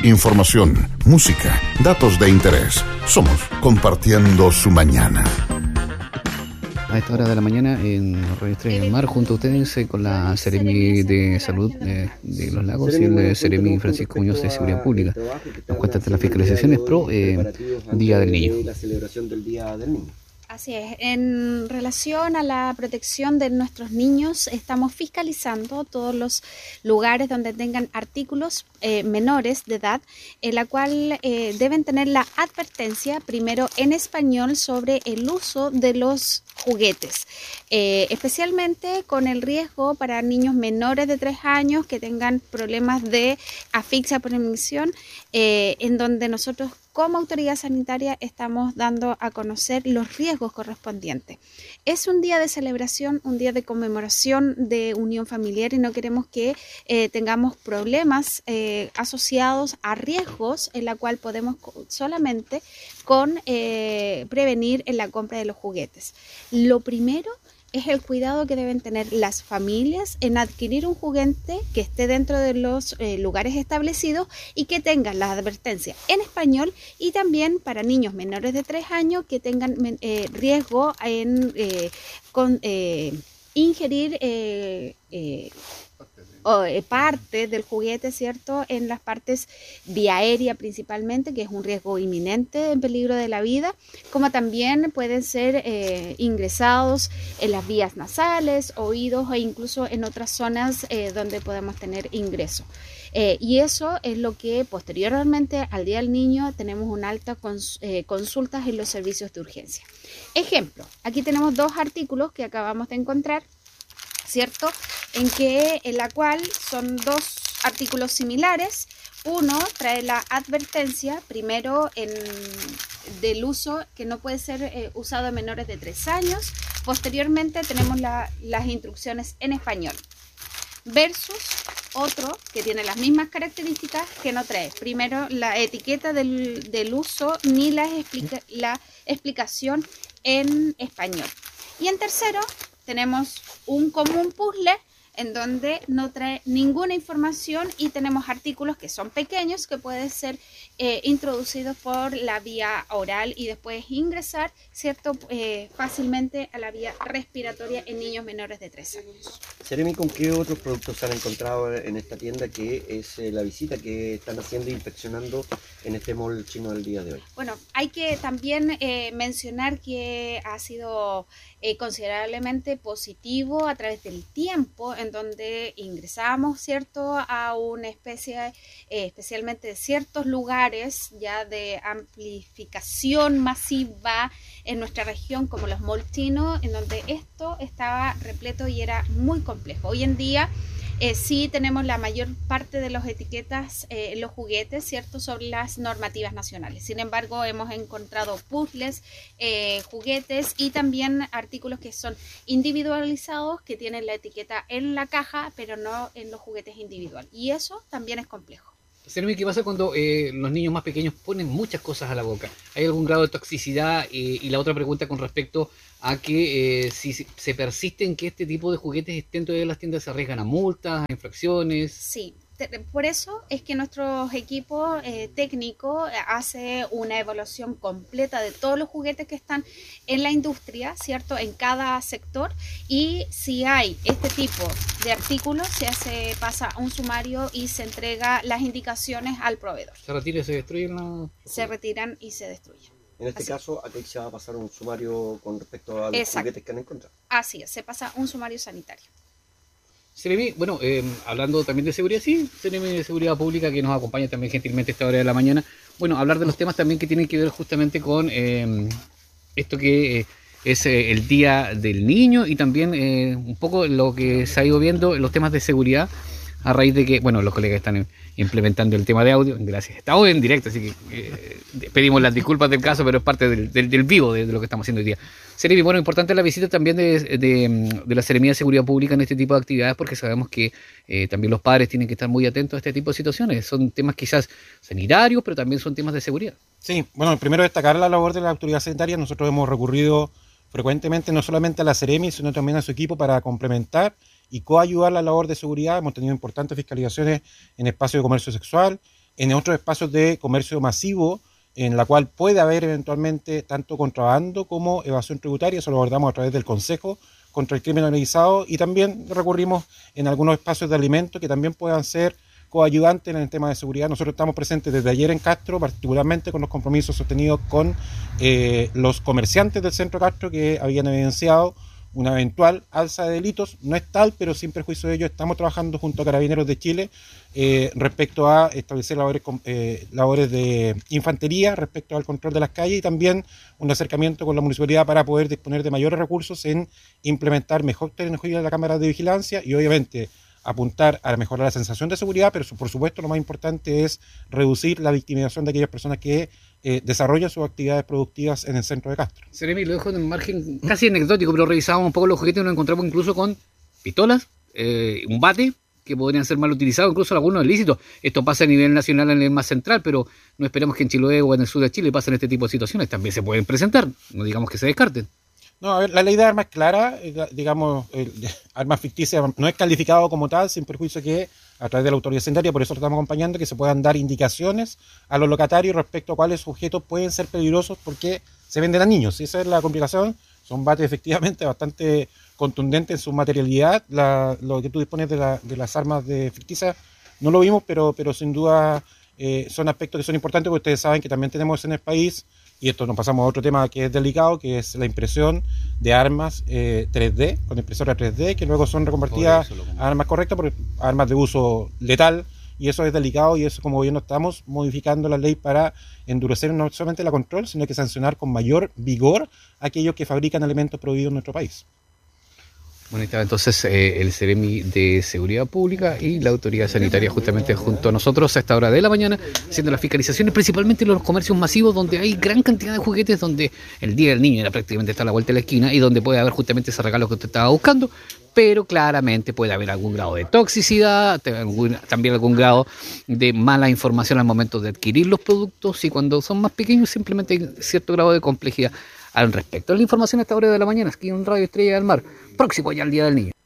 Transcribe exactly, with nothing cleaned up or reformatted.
información, música, datos de interés. Somos Compartiendo su Mañana. A esta hora de la mañana en Radio Estrella del Mar, junto a ustedes eh, con la Seremi de Salud eh, de Los Lagos y el Seremi Francisco Muñoz de Seguridad Pública. Nos cuentan de las fiscalizaciones pro eh, Día del Niño. La celebración del Día del Niño. Así es, en relación a la protección de nuestros niños, estamos fiscalizando todos los lugares donde tengan artículos eh, menores de edad, en la cual eh, deben tener la advertencia primero en español sobre el uso de los juguetes, eh, especialmente con el riesgo para niños menores de tres años que tengan problemas de asfixia por emisión, eh, en donde nosotros como autoridad sanitaria estamos dando a conocer los riesgos correspondientes. Es un día de celebración, un día de conmemoración de unión familiar y no queremos que eh, tengamos problemas eh, asociados a riesgos en la cual podemos solamente con eh, prevenir en la compra de los juguetes. Lo primero es el cuidado que deben tener las familias en adquirir un juguete que esté dentro de los eh, lugares establecidos y que tenga la advertencia en español, y también para niños menores de tres años que tengan eh, riesgo en eh, con, eh, ingerir eh, eh, o, eh, parte del juguete, ¿cierto? En las partes vía aérea principalmente, que es un riesgo inminente en peligro de la vida, como también pueden ser eh, ingresados en las vías nasales, oídos e incluso en otras zonas eh, donde podemos tener ingreso. Eh, y eso es lo que posteriormente al Día del Niño tenemos una alta cons eh, consultas en los servicios de urgencia. Ejemplo, aquí tenemos dos artículos que acabamos de encontrar, ¿cierto? En que en la cual son dos artículos similares. Uno trae la advertencia primero en, del uso que no puede ser eh, usado en menores de tres años. Posteriormente tenemos la, las instrucciones en español. Versus otro que tiene las mismas características que no trae. Primero la etiqueta del, del uso ni la, explica, la explicación en español. Y en tercero tenemos un común puzzle en donde no trae ninguna información y tenemos artículos que son pequeños que pueden ser eh, introducidos por la vía oral y después ingresar, ¿cierto? Eh, fácilmente a la vía respiratoria en niños menores de tres años. Seremi, ¿con qué otros productos se han encontrado en esta tienda que es eh, la visita que están haciendo e inspeccionando en este mall chino del día de hoy? Bueno, hay que también eh, mencionar que ha sido eh, considerablemente positivo a través del tiempo en donde ingresamos, ¿cierto?, a una especie, eh, especialmente de ciertos lugares ya de amplificación masiva en nuestra región, como los malls chinos, en donde esto estaba repleto y era muy complejo. Hoy en día Eh, sí tenemos la mayor parte de las etiquetas en eh, los juguetes, ¿cierto?, sobre las normativas nacionales. Sin embargo, hemos encontrado puzzles, eh, juguetes y también artículos que son individualizados, que tienen la etiqueta en la caja, pero no en los juguetes individuales. Y eso también es complejo. Seremi, ¿qué pasa cuando eh, los niños más pequeños ponen muchas cosas a la boca? ¿Hay algún grado de toxicidad? Eh, y la otra pregunta con respecto a que eh, si se persiste en que este tipo de juguetes estén dentro de las tiendas, se arriesgan a multas, a infracciones. Sí, te, por eso es que nuestro equipo eh, técnico hace una evaluación completa de todos los juguetes que están en la industria, ¿cierto?, en cada sector, y si hay este tipo de artículos se hace, pasa un sumario y se entrega las indicaciones al proveedor. ¿Se retira y se destruyen? ¿No? Se retiran y se destruyen. En este Así. caso, aquí se va a pasar un sumario con respecto a los Exacto. juguetes que han encontrado. Así es, se pasa un sumario sanitario. Seremi, bueno, eh, hablando también de seguridad, sí, Seremi de Seguridad Pública, que nos acompaña también gentilmente a esta hora de la mañana. Bueno, hablar de los temas también que tienen que ver justamente con eh, esto que eh, es eh, el Día del Niño, y también eh, un poco lo que se ha ido viendo en los temas de seguridad a raíz de que, bueno, los colegas están implementando el tema de audio, gracias, estamos en directo, así que eh, pedimos las disculpas del caso, pero es parte del, del, del vivo de, de lo que estamos haciendo hoy día. Seremi, bueno, importante la visita también de, de, de la Seremía de Seguridad Pública en este tipo de actividades, porque sabemos que eh, también los padres tienen que estar muy atentos a este tipo de situaciones. Son temas quizás sanitarios, pero también son temas de seguridad. Sí, bueno, primero destacar la labor de la autoridad sanitaria. Nosotros hemos recurrido frecuentemente no solamente a la Seremi, sino también a su equipo para complementar y coayudar la labor de seguridad. Hemos tenido importantes fiscalizaciones en espacios de comercio sexual, en otros espacios de comercio masivo, en la cual puede haber eventualmente tanto contrabando como evasión tributaria. Eso lo abordamos a través del Consejo contra el Crimen Organizado, y también recurrimos en algunos espacios de alimentos que también puedan ser coayudantes en el tema de seguridad. Nosotros estamos presentes desde ayer en Castro, particularmente con los compromisos sostenidos con eh, los comerciantes del centro Castro, que habían evidenciado una eventual alza de delitos. No es tal, pero sin perjuicio de ello estamos trabajando junto a Carabineros de Chile eh, respecto a establecer labores, eh, labores de infantería respecto al control de las calles, y también un acercamiento con la municipalidad para poder disponer de mayores recursos en implementar mejor tecnología de la cámara de vigilancia y obviamente apuntar a mejorar la sensación de seguridad, pero por supuesto lo más importante es reducir la victimización de aquellas personas que eh, desarrollan sus actividades productivas en el centro de Castro. Seremi, lo dejo en un margen casi anecdótico, pero revisábamos un poco los juguetes y nos encontramos incluso con pistolas, eh, un bate, que podrían ser mal utilizados, incluso algunos ilícitos. Esto pasa a nivel nacional, a nivel más central, pero no esperamos que en Chiloé o en el sur de Chile pasen este tipo de situaciones. También se pueden presentar, no digamos que se descarten. No, a ver, la ley de armas es clara, eh, digamos, eh, armas ficticias no es calificado como tal, sin perjuicio que a través de la autoridad sanitaria, por eso lo estamos acompañando, que se puedan dar indicaciones a los locatarios respecto a cuáles objetos pueden ser peligrosos porque se venden a niños. Y esa es la complicación. Son bates efectivamente bastante contundentes en su materialidad. La, lo que tú dispones de, la, de las armas de ficticias no lo vimos, pero, pero sin duda eh, son aspectos que son importantes, porque ustedes saben que también tenemos en el país, y esto nos pasamos a otro tema que es delicado, que es la impresión de armas eh, tres D, con impresora tres D, que luego son reconvertidas a armas correctas, por armas de uso letal, y eso es delicado, y eso como gobierno estamos modificando la ley para endurecer no solamente la control, sino que sancionar con mayor vigor a aquellos que fabrican elementos prohibidos en nuestro país. Bueno, estaba entonces eh, el Seremi de Seguridad Pública y la Autoridad Sanitaria justamente junto a nosotros a esta hora de la mañana, haciendo las fiscalizaciones, principalmente en los comercios masivos donde hay gran cantidad de juguetes, donde el Día del Niño ya prácticamente está a la vuelta de la esquina y donde puede haber justamente ese regalo que usted estaba buscando, pero claramente puede haber algún grado de toxicidad, también algún grado de mala información al momento de adquirir los productos, y cuando son más pequeños simplemente hay cierto grado de complejidad al respecto. La información a esta hora de la mañana, aquí en Radio Estrella del Mar, próximo ya al Día del Niño.